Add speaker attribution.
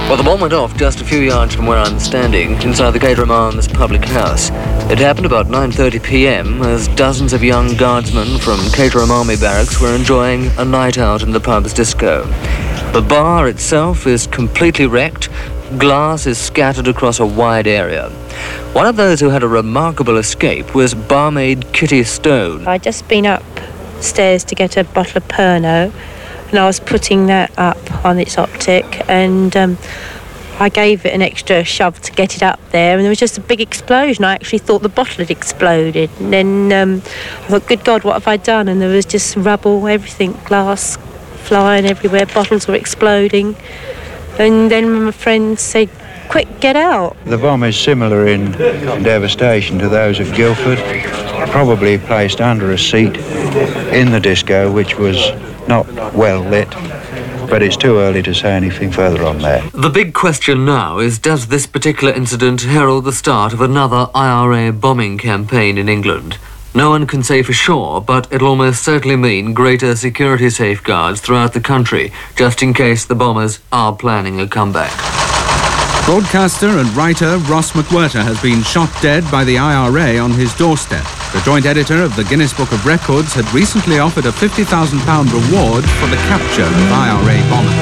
Speaker 1: Well, the bomb went off just a few yards from where I'm standing, inside the Caterham Arms public house. It happened about 9:30 p.m. as dozens of young guardsmen from Caterham Army Barracks were enjoying a night out in the pub's disco. The bar itself is completely wrecked. Glass is scattered across a wide area. One of those who had a remarkable escape was barmaid Kitty Stone.
Speaker 2: I'd just been upstairs to get a bottle of Pernod, and I was putting that up on its optic, and I gave it an extra shove to get it up there, and there was just a big explosion. I actually thought the bottle had exploded, and then I thought, good God, what have I done? And there was just rubble, everything, glass flying everywhere, bottles were exploding, and then my friend said, quick, get out.
Speaker 3: The bomb is similar in devastation to those of Guildford, probably placed under a seat in the disco, which was not well lit, but it's too early to say anything further on that.
Speaker 1: The big question now is, does this particular incident herald the start of another IRA bombing campaign in England? No one can say for sure, but it'll almost certainly mean greater security safeguards throughout the country, just in case the bombers are planning a comeback.
Speaker 4: Broadcaster and writer Ross McWhirter has been shot dead by the IRA on his doorstep. The joint editor of the Guinness Book of Records had recently offered a £50,000 reward for the capture of IRA bombers.